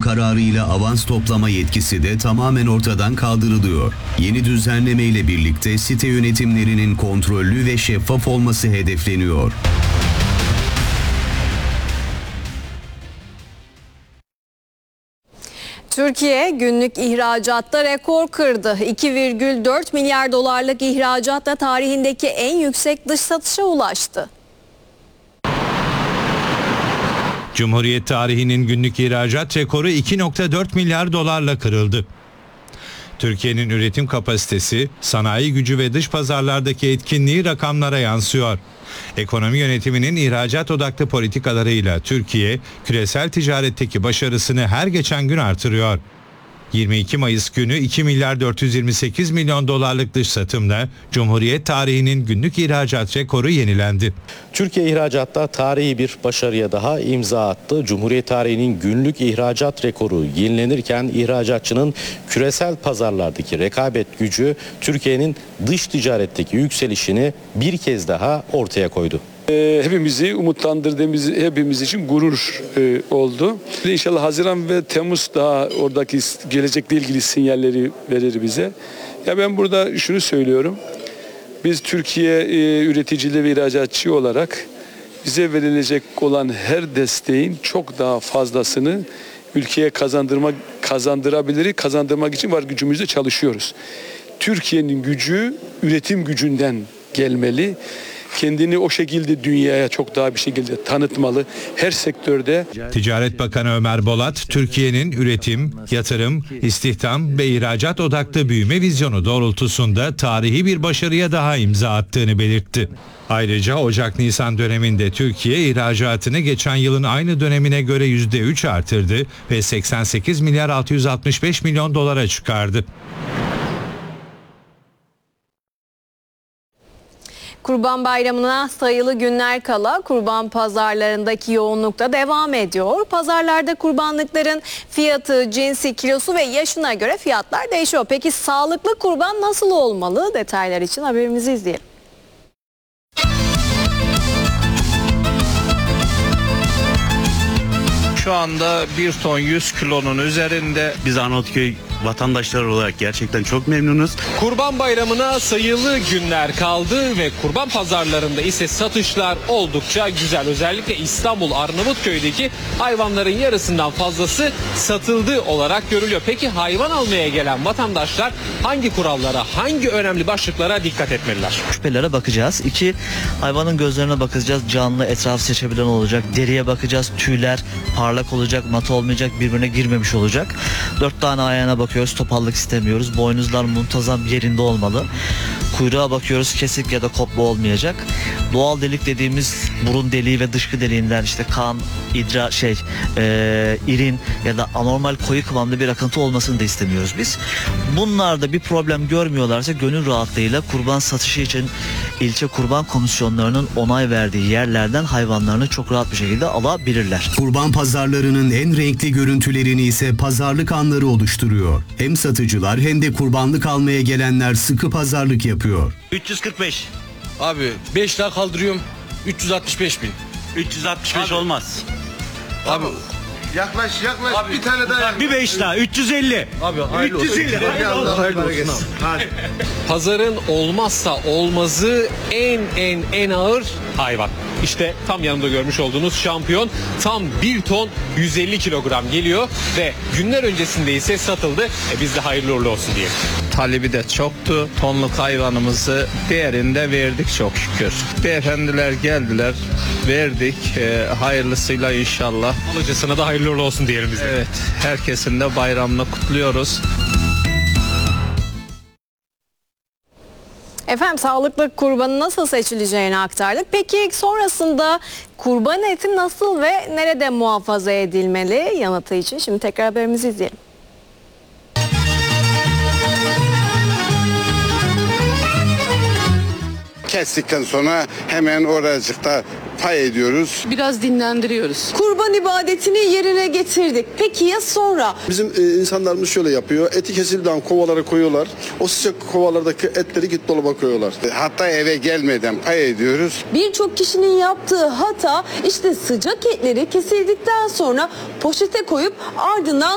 kararıyla avans toplama yetkisi de tamamen ortadan kaldırılıyor. Yeni düzenleme ile birlikte site yönetimlerinin kontrollü ve şeffaf olması hedefleniyor. Türkiye günlük ihracatta rekor kırdı. 2,4 milyar dolarlık ihracatla tarihindeki en yüksek dış satışa ulaştı. Cumhuriyet tarihinin günlük ihracat rekoru 2,4 milyar dolarla kırıldı. Türkiye'nin üretim kapasitesi, sanayi gücü ve dış pazarlardaki etkinliği rakamlara yansıyor. Ekonomi yönetiminin ihracat odaklı politikalarıyla Türkiye, küresel ticaretteki başarısını her geçen gün artırıyor. 22 Mayıs günü 2 milyar 428 milyon dolarlık dış satımla Cumhuriyet tarihinin günlük ihracat rekoru yenilendi. Türkiye ihracatta tarihi bir başarıya daha imza attı. Cumhuriyet tarihinin günlük ihracat rekoru yenilenirken ihracatçının küresel pazarlardaki rekabet gücü Türkiye'nin dış ticaretteki yükselişini bir kez daha ortaya koydu. Hepimizi umutlandırdığımız, hepimiz için gurur oldu. İnşallah Haziran ve Temmuz daha oradaki gelecekle ilgili sinyalleri verir bize. Ya ben burada şunu söylüyorum. Biz Türkiye üreticili ve ihracatçı olarak bize verilecek olan her desteğin çok daha fazlasını ülkeye kazandırmak için var gücümüzle çalışıyoruz. Türkiye'nin gücü üretim gücünden gelmeli. Kendini o şekilde dünyaya çok daha bir şekilde tanıtmalı her sektörde. Ticaret Bakanı Ömer Bolat, Türkiye'nin üretim, yatırım, istihdam ve ihracat odaklı büyüme vizyonu doğrultusunda tarihi bir başarıya daha imza attığını belirtti. Ayrıca Ocak-Nisan döneminde Türkiye ihracatını geçen yılın aynı dönemine göre %3 artırdı ve 88 milyar 665 milyon dolara çıkardı. Kurban Bayramı'na sayılı günler kala kurban pazarlarındaki yoğunluk da devam ediyor. Pazarlarda kurbanlıkların fiyatı, cinsi, kilosu ve yaşına göre fiyatlar değişiyor. Peki sağlıklı kurban nasıl olmalı? Detaylar için haberimizi izleyelim. Şu anda 1 ton 100 kilonun üzerinde. Biz Arnavutköy vatandaşları olarak gerçekten çok memnunuz. Kurban Bayramı'na sayılı günler kaldı ve kurban pazarlarında ise satışlar oldukça güzel. Özellikle İstanbul Arnavutköy'deki hayvanların yarısından fazlası satıldı olarak görülüyor. Peki hayvan almaya gelen vatandaşlar hangi kurallara, hangi önemli başlıklara dikkat etmeliler? Şüphelere bakacağız. 2, hayvanın gözlerine bakacağız. Canlı, etrafı seçebilen olacak. Deriye bakacağız. Tüyler parlak olacak, mat olmayacak, birbirine girmemiş olacak. 4 tane ayağına bakıyoruz. Topallık istemiyoruz. Boynuzlar muntazam yerinde olmalı. Kuyruğa bakıyoruz. Kesik ya da kopma olmayacak. Doğal delik dediğimiz burun deliği ve dışkı deliğinden işte kan, irin ya da anormal koyu kıvamda bir akıntı olmasını da istemiyoruz biz. Bunlarda bir problem görmüyorlarsa gönül rahatlığıyla kurban satışı için ilçe kurban komisyonlarının onay verdiği yerlerden hayvanlarını çok rahat bir şekilde alabilirler. Kurban pazarlarının en renkli görüntülerini ise pazarlık anları oluşturuyor. Hem satıcılar hem de kurbanlık almaya gelenler sıkı pazarlık yapıyor. 345. Abi 5 lira kaldırıyorum. 365 bin. 365 abi. Olmaz. Abi yaklaş abi, bir tane daha. Bir 5 daha 350. Abi 350. Hayırlı olsun. Hadi. Pazarın olmazsa olmazı en ağır hayvan. İşte tam yanımda görmüş olduğunuz şampiyon tam 1 ton 150 kilogram geliyor ve günler öncesinde ise satıldı. Biz de hayırlı uğurlu olsun diyelim. Talebi de çoktu. Tonluk hayvanımızı değerinde verdik çok şükür. Beyefendiler geldiler, verdik. Hayırlısıyla inşallah. Alıcısına da hayırlı uğurlu olsun diyelim biz de. Evet, herkesin de bayramını kutluyoruz. Efendim sağlıklı kurbanın nasıl seçileceğini aktardık. Peki sonrasında kurban eti nasıl ve nerede muhafaza edilmeli? Yanıtı için şimdi tekrar haberimizi izleyelim. Kestikten sonra hemen oracıkta pay ediyoruz. Biraz dinlendiriyoruz. Kurban ibadetini yerine getirdik. Peki ya sonra? Bizim insanlarımız şöyle yapıyor. Eti kesildiğinden kovalara koyuyorlar. O sıcak kovalardaki etleri git dolaba koyuyorlar. Hatta eve gelmeden pay ediyoruz. Birçok kişinin yaptığı hata işte sıcak etleri kesildikten sonra poşete koyup ardından